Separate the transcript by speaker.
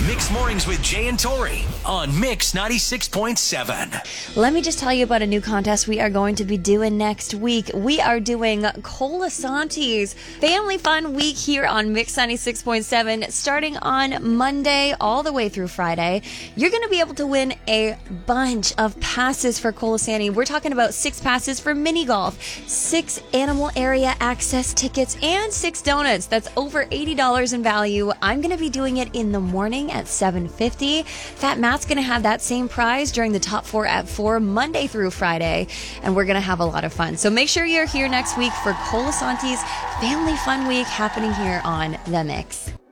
Speaker 1: Mixed Mornings with Jay and Tori on Mix 96.7.
Speaker 2: Let me just tell you about a new contest we are going to be doing next week. We are doing Colasante's Family Fun Week here on Mix 96.7, starting on Monday all the way through Friday. You're going to be able to win a bunch of passes for Colasanti. We're talking about 6 passes for mini golf, 6 animal area access tickets, and 6 donuts. That's over $80 in value. I'm going to be doing it in the morning at 7:50. Fat Matt's going to have that same prize during the top 4 at 4 Monday through Friday, and we're going to have a lot of fun. So make sure you're here next week for Colasante's Family Fun Week happening here on The Mix.